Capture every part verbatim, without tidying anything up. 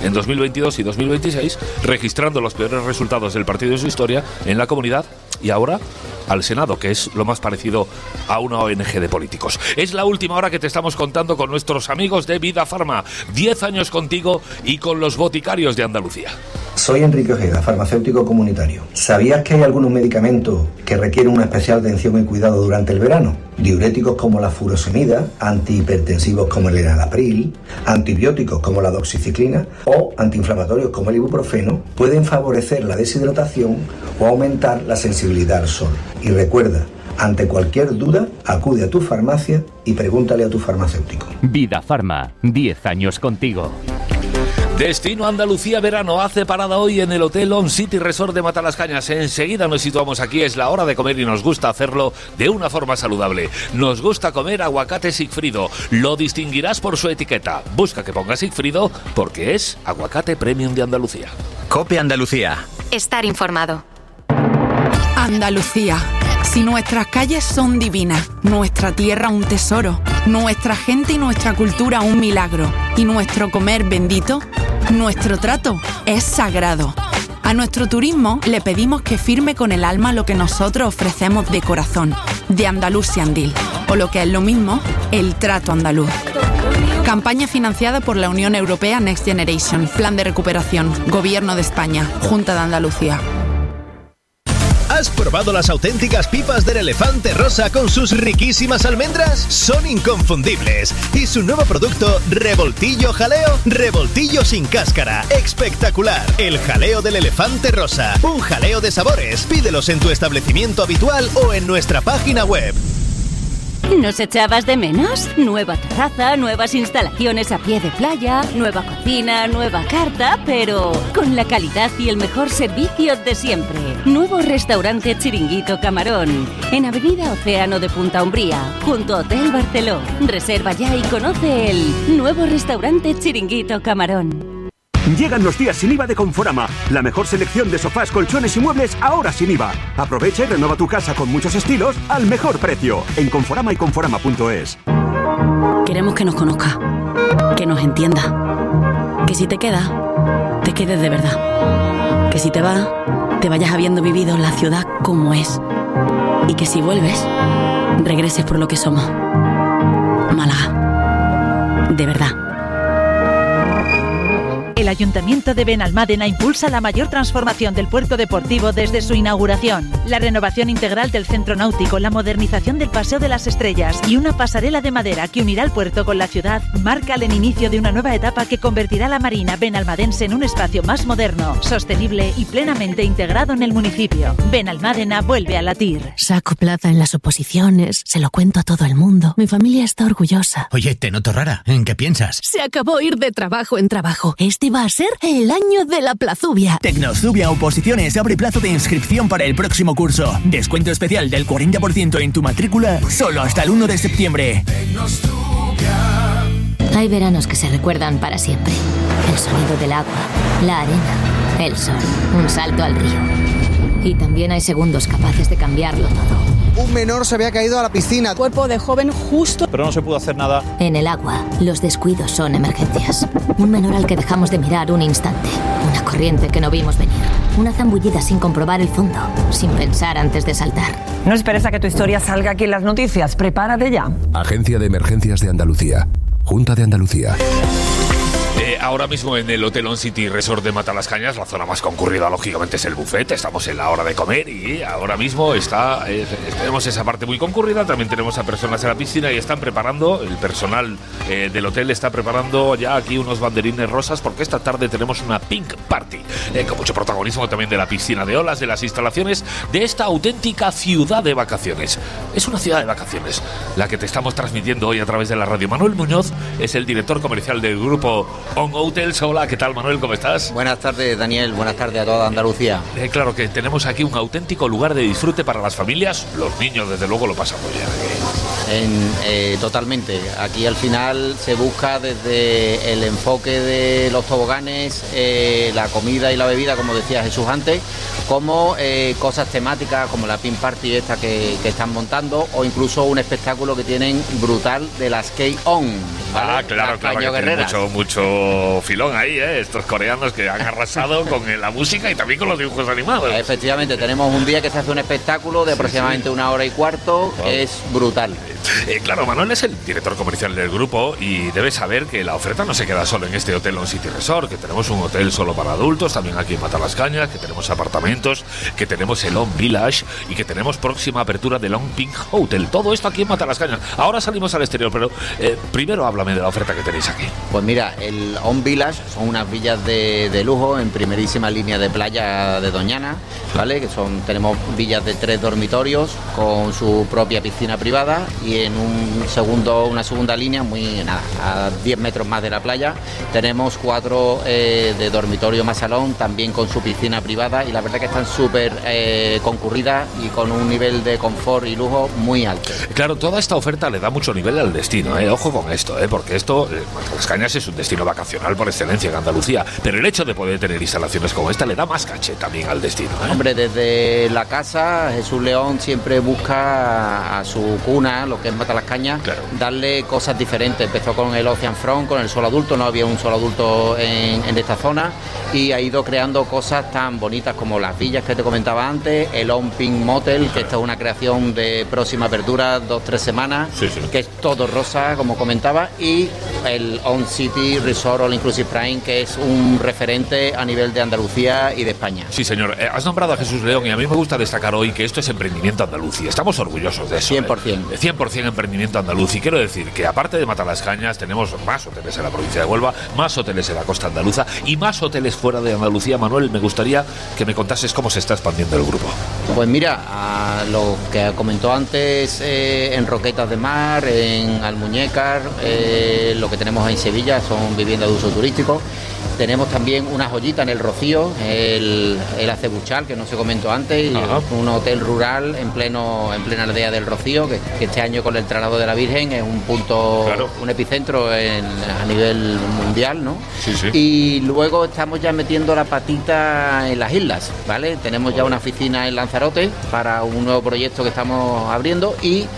en dos mil veintidós y dos mil veintiséis, registrando los peores resultados del partido en su historia en la comunidad y ahora al Senado, que es lo más parecido a una O N G de políticos. Es la última hora que te estamos contando con nuestros amigos de Vida Farma. Diez años contigo y con los boticarios de Andalucía. Soy Enrique Ojeda, farmacéutico comunitario. ¿Sabías que hay algunos medicamentos que requieren una especial atención y cuidado durante el verano? Diuréticos como la furosemida, antihipertensivos como el enalapril, antibióticos como la doxiciclina o antiinflamatorios como el ibuprofeno pueden favorecer la deshidratación o aumentar la sensibilidad al sol. Y recuerda, ante cualquier duda, acude a tu farmacia y pregúntale a tu farmacéutico. Vida Farma, diez años contigo. Destino Andalucía verano hace parada hoy en el Hotel On City Resort de Matalascañas. Enseguida nos situamos aquí, es la hora de comer y nos gusta hacerlo de una forma saludable. Nos gusta comer aguacate Sigfrido, lo distinguirás por su etiqueta. Busca que ponga Sigfrido porque es aguacate premium de Andalucía. COPE Andalucía. Estar informado. Andalucía. Si nuestras calles son divinas, nuestra tierra un tesoro, nuestra gente y nuestra cultura un milagro, y nuestro comer bendito, nuestro trato es sagrado. A nuestro turismo le pedimos que firme con el alma lo que nosotros ofrecemos de corazón, de Andalusian Deal, o lo que es lo mismo, el trato andaluz. Campaña financiada por la Unión Europea Next Generation, Plan de Recuperación, Gobierno de España, Junta de Andalucía. ¿Has probado las auténticas pipas del Elefante Rosa con sus riquísimas almendras? Son inconfundibles. Y su nuevo producto, Revoltillo Jaleo, revoltillo sin cáscara. Espectacular. El jaleo del Elefante Rosa. Un jaleo de sabores. Pídelos en tu establecimiento habitual o en nuestra página web. ¿Nos echabas de menos? Nueva terraza, nuevas instalaciones a pie de playa, nueva cocina, nueva carta, pero con la calidad y el mejor servicio de siempre. Nuevo restaurante Chiringuito Camarón, en Avenida Océano de Punta Umbría, junto a Hotel Barceló. Reserva ya y conoce el nuevo restaurante Chiringuito Camarón. Llegan los días sin I V A de Conforama. La mejor selección de sofás, colchones y muebles ahora sin I V A. Aprovecha y renueva tu casa con muchos estilos al mejor precio. En Conforama y Conforama punto es. Queremos que nos conozca, que nos entienda. Que si te quedas, te quedes de verdad. Que si te vas, te vayas habiendo vivido la ciudad como es. Y que si vuelves, regreses por lo que somos. Málaga. De verdad. El Ayuntamiento de Benalmádena impulsa la mayor transformación del puerto deportivo desde su inauguración. La renovación integral del centro náutico, la modernización del Paseo de las Estrellas y una pasarela de madera que unirá el puerto con la ciudad marcan el inicio de una nueva etapa que convertirá la marina benalmadense en un espacio más moderno, sostenible y plenamente integrado en el municipio. Benalmádena vuelve a latir. Saco plaza en las oposiciones, se lo cuento a todo el mundo. Mi familia está orgullosa. Oye, te noto rara. ¿En qué piensas? Se acabó ir de trabajo en trabajo. Este va a ser el año de la Plazubia. Tecnozubia Oposiciones abre plazo de inscripción para el próximo curso. Descuento especial del cuarenta por ciento en tu matrícula solo hasta el uno de septiembre. Hay veranos que se recuerdan para siempre. El sonido del agua, la arena, el sol, un salto al río. Y también hay segundos capaces de cambiarlo todo. Un menor se había caído a la piscina. Cuerpo de joven justo. Pero no se pudo hacer nada. En el agua, los descuidos son emergencias. Un menor al que dejamos de mirar un instante. Una corriente que no vimos venir. Una zambullida sin comprobar el fondo. Sin pensar antes de saltar. No esperes a que tu historia salga aquí en las noticias. Prepárate ya. Agencia de Emergencias de Andalucía. Junta de Andalucía. Eh, ahora mismo en el Hotel On City Resort de Matalascañas, la zona más concurrida lógicamente es el buffet. Estamos en la hora de comer y ahora mismo está eh, tenemos esa parte muy concurrida. También tenemos a personas en la piscina y están preparando, el personal eh, del hotel está preparando ya aquí unos banderines rosas porque esta tarde tenemos una pink party eh, con mucho protagonismo también de la piscina de olas, de las instalaciones de esta auténtica ciudad de vacaciones. Es una ciudad de vacaciones la que te estamos transmitiendo hoy a través de la radio. Manuel Muñoz es el director comercial del grupo On Hotels. Hola, ¿qué tal, Manuel? ¿Cómo estás? Buenas tardes, Daniel. Buenas tardes a toda Andalucía. Eh, claro que tenemos aquí un auténtico lugar de disfrute para las familias. Los niños, desde luego, lo pasan muy bien aquí. en, eh, totalmente. Aquí al final se busca desde el enfoque de los toboganes, eh, la comida y la bebida, como decía Jesús antes, como eh, cosas temáticas como la Pin Party esta que, que están montando, o incluso un espectáculo que tienen brutal de las K-On, ¿vale? Ah, claro, las claro, que tienen mucho, mucho filón ahí, ¿eh? Estos coreanos que han arrasado con la música y también con los dibujos animados. Efectivamente, tenemos un día que se hace un espectáculo de aproximadamente sí, sí. una hora y cuarto, wow. que es brutal. Eh, claro, Manuel es el director comercial del grupo y debe saber que la oferta no se queda solo en este hotel On City Resort, que tenemos un hotel solo para adultos, también aquí en Matalascañas, que tenemos apartamentos, que tenemos el On Village y que tenemos próxima apertura del On Pink Hotel. Todo esto aquí en Matalascañas. Ahora salimos al exterior, pero eh, primero háblame de la oferta que tenéis aquí. Pues mira, el On Village son unas villas de, de lujo en primerísima línea de playa de Doñana, ¿vale? Que son, tenemos villas de tres dormitorios con su propia piscina privada y en un segundo, una segunda línea, muy nada, a diez metros más de la playa, tenemos cuatro eh, de dormitorio más salón, también con su piscina privada, y la verdad que están súper eh, concurridas y con un nivel de confort y lujo muy alto. Claro, toda esta oferta le da mucho nivel al destino, ¿eh? Ojo con esto, ¿eh? Porque esto, eh, Matalascañas es un destino vacacional por excelencia en Andalucía, pero el hecho de poder tener instalaciones como esta le da más caché también al destino, ¿eh? Hombre, desde la casa, Jesús León siempre busca a su cuna, lo que es Matalascañas, claro, darle cosas diferentes. Empezó con el Ocean Front, con el solo adulto, no había un solo adulto en, en esta zona, y ha ido creando cosas tan bonitas como las villas que te comentaba antes, el On Pink Motel, que esta es una creación de próxima apertura, dos, tres semanas, sí, sí. que es todo rosa, como comentaba, y el On City Resort All Inclusive Prime, que es un referente a nivel de Andalucía y de España. Sí, señor. Eh, has nombrado a Jesús León y a mí me gusta destacar hoy que esto es emprendimiento andaluz y estamos orgullosos de eso. cien por ciento. Eh. cien por ciento emprendimiento andaluz, y quiero decir que aparte de Matalascañas tenemos más hoteles en la provincia de Huelva, más hoteles en la costa andaluza y más hoteles fuera de Andalucía. Manuel, me gustaría que me contases cómo se está expandiendo el grupo. Pues mira, a lo que comentó antes, eh, en Roquetas de Mar, en Almuñécar, eh, lo que tenemos en Sevilla son viviendas de uso turístico. Tenemos también una joyita en el Rocío, el, el Acebuchal, que no se comentó antes, y un hotel rural en pleno en plena aldea del Rocío, que, que este año con el traslado de la Virgen es un punto, claro, un epicentro en, a nivel mundial, ¿no? Sí, sí. Y luego estamos ya metiendo la patita en las islas, ¿vale? Tenemos ya una oficina en Lanzarote para un nuevo proyecto que estamos abriendo, y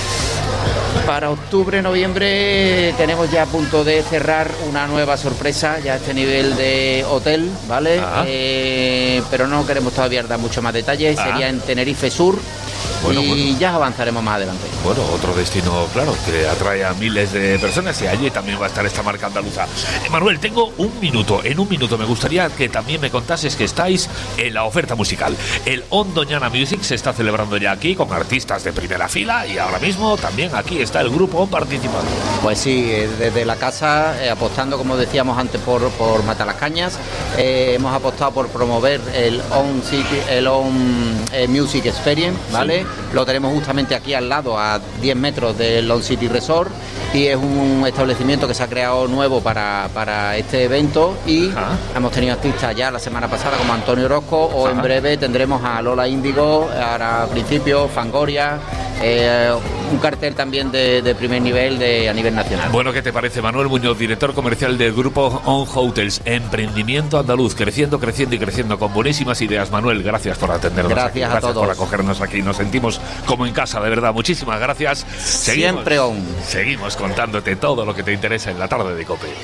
para octubre, noviembre tenemos ya a punto de cerrar una nueva sorpresa, ya a este nivel de hotel, ¿vale? Eh, pero no queremos todavía dar mucho más detalles, Ajá. sería en Tenerife Sur. Bueno, y bueno. ya avanzaremos más adelante. Bueno, otro destino, claro, que atrae a miles de personas, y allí también va a estar esta marca andaluza. Eh, Manuel, tengo un minuto. En un minuto me gustaría que también me contases que estáis en la oferta musical. El On Doñana Music se está celebrando ya aquí con artistas de primera fila, y ahora mismo también aquí está el grupo On participando. Pues sí, desde la casa, eh, apostando, como decíamos antes, por, por Matalascañas, eh, hemos apostado por promover el On City, el On eh, Music Experience, ¿vale? Sí. Lo tenemos justamente aquí al lado, a diez metros del On City Resort, y es un establecimiento que se ha creado nuevo para, para este evento, y Ajá. hemos tenido artistas ya la semana pasada como Antonio Orozco, o Ajá. en breve tendremos a Lola Índigo, ahora a principio Fangoria, eh, un cartel también de, de primer nivel de, a nivel nacional. Bueno, ¿qué te parece? Manuel Muñoz, director comercial del grupo On Hotels, emprendimiento andaluz, creciendo, creciendo y creciendo, con buenísimas ideas. Manuel, gracias por atendernos gracias aquí. A gracias todos. por acogernos aquí, nos sentimos como en casa, de verdad. Muchísimas gracias. Seguimos, Siempre On. Seguimos contándote todo lo que te interesa en la tarde de COPE.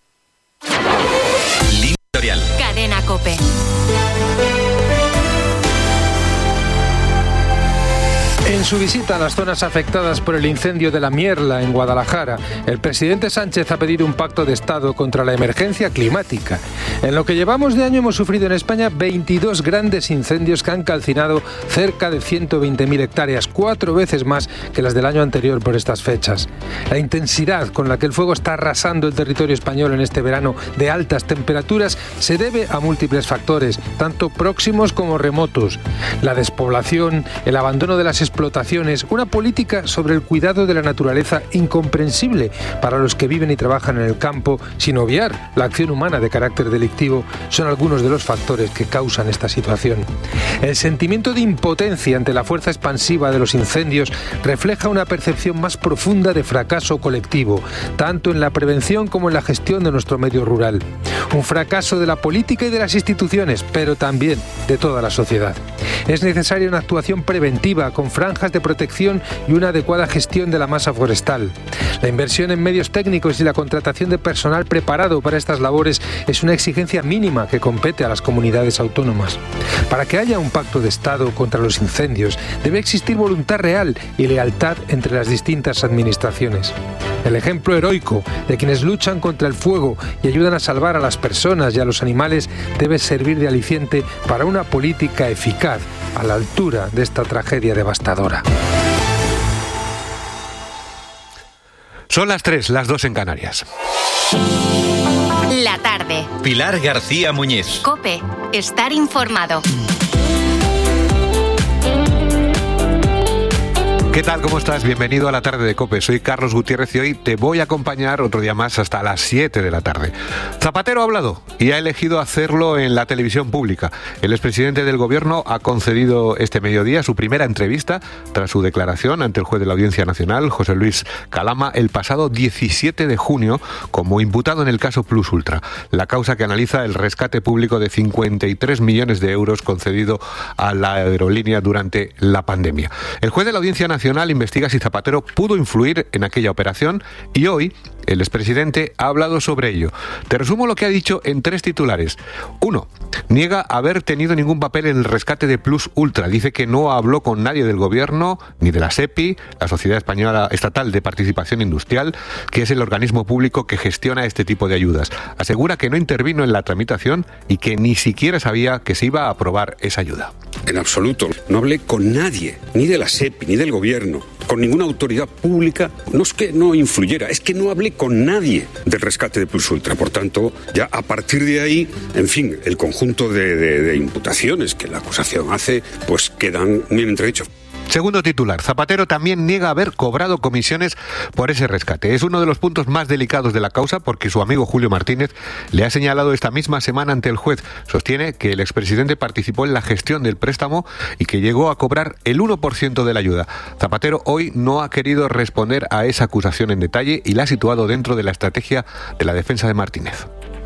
Editorial. Cadena COPE. En su visita a las zonas afectadas por el incendio de La Mierla en Guadalajara, el presidente Sánchez ha pedido un pacto de Estado contra la emergencia climática. En lo que llevamos de año hemos sufrido en España veintidós grandes incendios que han calcinado cerca de ciento veinte mil hectáreas, cuatro veces más que las del año anterior por estas fechas. La intensidad con la que el fuego está arrasando el territorio español en este verano de altas temperaturas se debe a múltiples factores, tanto próximos como remotos. La despoblación, el abandono de las explotaciones, una política sobre el cuidado de la naturaleza incomprensible para los que viven y trabajan en el campo, sin obviar la acción humana de carácter delictivo, son algunos de los factores que causan esta situación. El sentimiento de impotencia ante la fuerza expansiva de los incendios refleja una percepción más profunda de fracaso colectivo, tanto en la prevención como en la gestión de nuestro medio rural. Un fracaso de la política y de las instituciones, pero también de toda la sociedad. Es necesaria una actuación preventiva con franjas de protección y una adecuada gestión de la masa forestal. La inversión en medios técnicos y la contratación de personal preparado para estas labores es una exigencia mínima que compete a las comunidades autónomas. Para que haya un pacto de Estado contra los incendios, debe existir voluntad real y lealtad entre las distintas administraciones. El ejemplo heroico de quienes luchan contra el fuego y ayudan a salvar a las personas y a los animales debe servir de aliciente para una política eficaz a la altura de esta tragedia devastadora. Son las tres, las dos en Canarias. La tarde. Pilar García Muñiz. COPE. Estar informado. ¿Qué tal? ¿Cómo estás? Bienvenido a la tarde de COPE. Soy Carlos Gutiérrez y hoy te voy a acompañar otro día más hasta las siete de la tarde. Zapatero ha hablado y ha elegido hacerlo en la televisión pública. El expresidente del gobierno ha concedido este mediodía su primera entrevista tras su declaración ante el juez de la Audiencia Nacional, José Luis Calama, el pasado diecisiete de junio como imputado en el caso Plus Ultra, la causa que analiza el rescate público de cincuenta y tres millones de euros concedido a la aerolínea durante la pandemia. El juez de la Audiencia Nacional Nacional investiga si Zapatero pudo influir en aquella operación y hoy el expresidente ha hablado sobre ello. Te resumo lo que ha dicho en tres titulares. Uno, niega haber tenido ningún papel en el rescate de Plus Ultra. Dice que no habló con nadie del gobierno, ni de la SEPI, la Sociedad Española Estatal de Participación Industrial, que es el organismo público que gestiona este tipo de ayudas. Asegura que no intervino en la tramitación y que ni siquiera sabía que se iba a aprobar esa ayuda. En absoluto. No hablé con nadie, ni de la SEPI, ni del gobierno, con ninguna autoridad pública. No es que no influyera, es que no hablé con nadie del rescate de Plus Ultra. Por tanto, ya a partir de ahí, en fin, el conjunto de, de, de imputaciones que la acusación hace, pues quedan bien entredichos. Segundo titular, Zapatero también niega haber cobrado comisiones por ese rescate. Es uno de los puntos más delicados de la causa porque su amigo Julio Martínez le ha señalado esta misma semana ante el juez. Sostiene que el expresidente participó en la gestión del préstamo y que llegó a cobrar el uno por ciento de la ayuda. Zapatero hoy no ha querido responder a esa acusación en detalle y la ha situado dentro de la estrategia de la defensa de Martínez.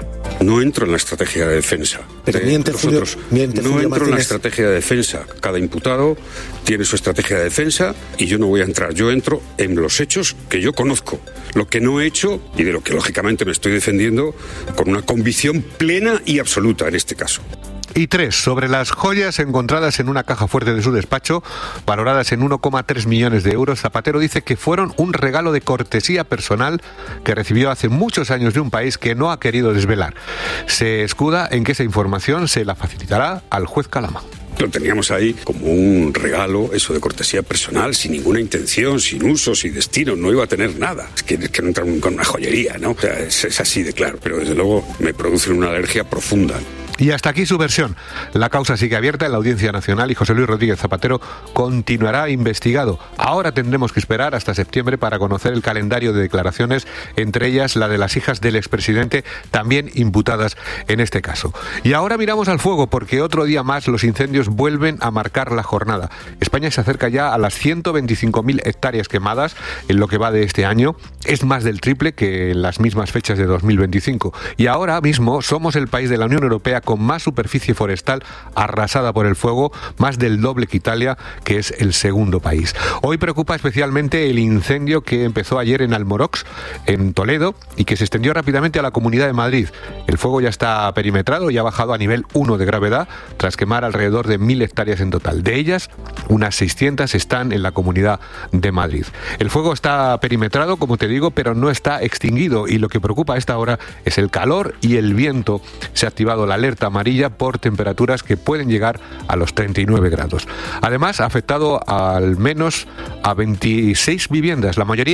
No entro en la estrategia de defensa. Pero de miente Julio, nosotros. miente no Julio entro Martínez. en la estrategia de defensa. Cada imputado tiene su estrategia de defensa y yo no voy a entrar. Yo entro en los hechos que yo conozco. Lo que no he hecho y de lo que lógicamente me estoy defendiendo con una convicción plena y absoluta en este caso. Y tres, sobre las joyas encontradas en una caja fuerte de su despacho, valoradas en uno coma tres millones de euros, Zapatero dice que fueron un regalo de cortesía personal que recibió hace muchos años de un país que no ha querido desvelar. Se escuda en que esa información se la facilitará al juez Calama. Lo teníamos ahí como un regalo, eso de cortesía personal, sin ninguna intención, sin uso, sin destino, no iba a tener nada. Es que, es que no entra con una joyería, ¿no? O sea, es, es así de claro, pero desde luego me produce una alergia profunda. Y hasta aquí su versión. La causa sigue abierta en la Audiencia Nacional y José Luis Rodríguez Zapatero continuará investigado. Ahora tendremos que esperar hasta septiembre para conocer el calendario de declaraciones, entre ellas la de las hijas del expresidente, también imputadas en este caso. Y ahora miramos al fuego porque otro día más los incendios vuelven a marcar la jornada. España se acerca ya a las ciento veinticinco mil hectáreas quemadas en lo que va de este año. Es más del triple que en las mismas fechas de dos mil veinticinco. Y ahora mismo somos el país de la Unión Europea con más superficie forestal arrasada por el fuego, más del doble que Italia, que es el segundo país. Hoy preocupa especialmente el incendio que empezó ayer en Almorox, en Toledo, y que se extendió rápidamente a la Comunidad de Madrid. El fuego ya está perimetrado y ha bajado a nivel uno de gravedad, tras quemar alrededor de mil hectáreas en total. De ellas, unas seiscientas están en la Comunidad de Madrid. El fuego está perimetrado, como te digo, pero no está extinguido, y lo que preocupa a esta hora es el calor y el viento. Se ha activado la alerta amarilla por temperaturas que pueden llegar a los treinta y nueve grados. Además, ha afectado al menos a veintiséis viviendas, la mayoría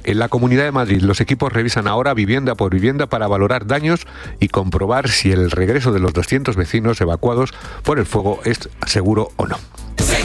En la Comunidad de Madrid, los equipos revisan ahora vivienda por vivienda para valorar daños y comprobar si el regreso de los doscientos vecinos evacuados por el fuego es seguro o no.